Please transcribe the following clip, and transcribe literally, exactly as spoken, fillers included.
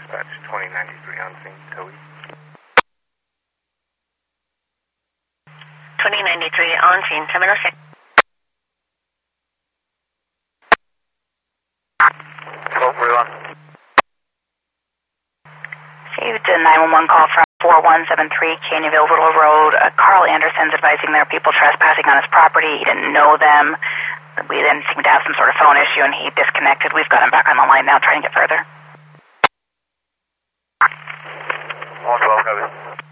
That's twenty ninety-three on scene, Toby. twenty ninety-three on scene, seven oh six. twelve forty-one. Received a nine one one call from four one seven three Canyonville Little Road. Uh, Carl Anderson's advising there are people trespassing on his property. He didn't know them. We then seemed to have some sort of phone issue and he disconnected. We've got him back on the line now trying to get further. one twelve, copy.